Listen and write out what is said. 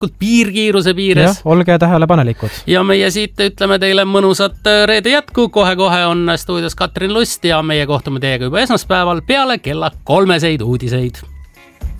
piirkiiruse piires. Olge tähelepanelikud. Ja meie siit ütleme teile mõnusat reede jätku. Kohe on stuudios Katrin Lust ja meie kohtume teiega juba esmaspäeval peale kella 3 uudiseid.